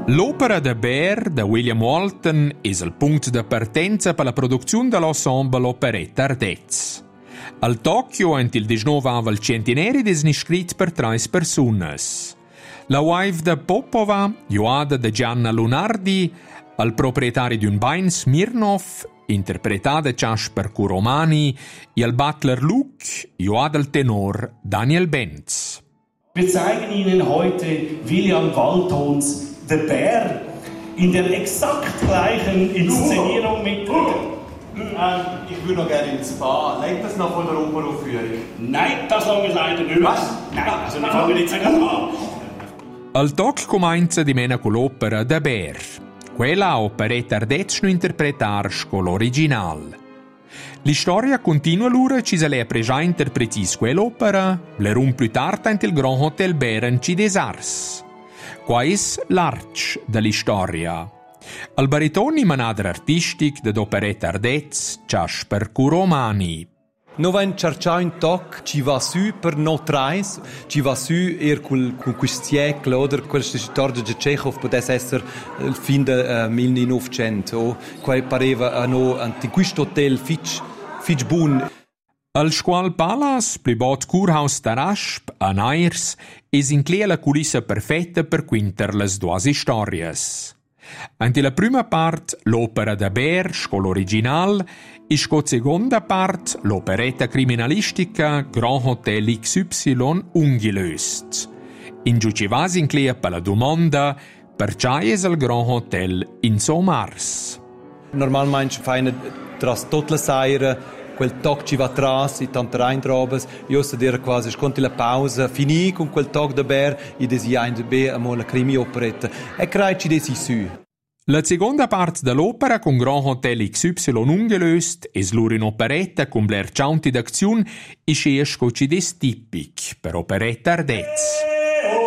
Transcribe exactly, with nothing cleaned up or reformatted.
L'opera de Bear de William Walton es il punct de partenza per la produzione dell'ensemble Operetta Ardez. Al Tokyo, ent il diciannove avel centenari, es ni scrit per tre personas. La wife de Popova, Joada de Gianna Lunardi, al proprietario di un bain Smirnov, interpretata ciasc per Curomani, e al butler Luke, Joada del tenor Daniel Benz. Wir zeigen Ihnen heute William Waltons The Bear in der exakt gleichen Inszenierung mit... Ähm, ich würde noch gerne ins Spa. Legt das noch von der Operaufführung? Nein, das lange leider nicht. Was? Nein, also wir fangen jetzt gerade an. Al toc comincia di mena con l'opera The Bear. Quella operetta ardez nu interpretar con l'original. La storia continua l'ura ci se le pregia interpretis quell'opera, l'erum più tarda in il Grand Hotel Beren ci des Ars. Qua es l'arch della storia. Al baritoni manader artistic de operetta ardez, cias per Curomani. No vain cercià un toc, ci va su per no trais, ci va su er cul con quest siècle oder quel storia de Chekhov potesse essere il fin de uh, millenovecento, quai pareva a no anti quist hotel fitch fitch bun. Al Squal Palace, plibot Kurhaus Tarasp, a Nairs, es inclea la culissa perfetta per quinter las duas storias. Anti la prima part, l'opera de Bear, con l'original, e sco seconda part, l'operetta criminalistica Grand Hotel X Y ungelöst. In giù ci vas inclea per la domanda, perciò es al Grand Hotel in so Mars. Normalmente feine tras tot la saira, quel toc ci va tras, i tante reintrobes, io se dire quasi sconti la pausa, finì con quel toc de Bear, i desi ein de be amo la crimi operetta, e crai ci desi su. La seconda parte dell'opera con Grand Hotel X Y ungelöst es lur in operetta con bler ciaunti d'azione e sceasco ci des tipic per operetta ardez.